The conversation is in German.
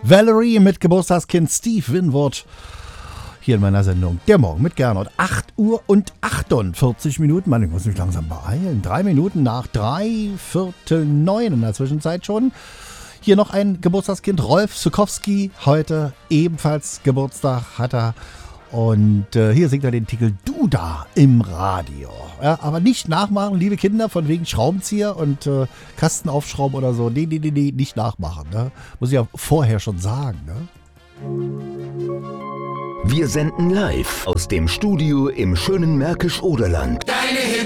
Valerie mit Geburtstagskind Steve Winwood. Hier in meiner Sendung Der Morgen mit Gernot. 8 Uhr und 48 Minuten. Mann, ich muss mich langsam beeilen. 3 Minuten nach 3/4 in der Zwischenzeit schon. Hier noch ein Geburtstagskind, Rolf Zukowski. Heute ebenfalls Geburtstag hat er. Und hier singt er den Titel Du da im Radio. Ja, aber nicht nachmachen, liebe Kinder, von wegen Schraubenzieher und Kasten aufschrauben oder so. Nee, nicht nachmachen. Ne? Muss ich ja vorher schon sagen. Ne? Wir senden live aus dem Studio im schönen Märkisch-Oderland.